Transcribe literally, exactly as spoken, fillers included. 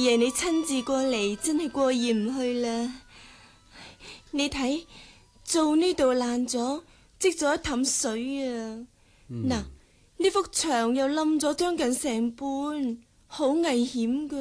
爺你親自過嚟，真係過意唔去啦。你睇，做呢度爛咗，積咗一氹水啊！嗱、嗯，呢幅牆又冧咗將近成半，好危險噶。